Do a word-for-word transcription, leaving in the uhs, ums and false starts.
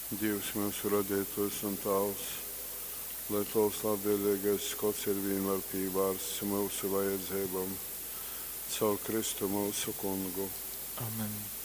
Dievs mūsu radītājs un Tēvs, lai Tavs labvēlīgais skots ir vienmēr pievērsts mūsu vajadzībām, caur Kristu mūsu kungu. Amen.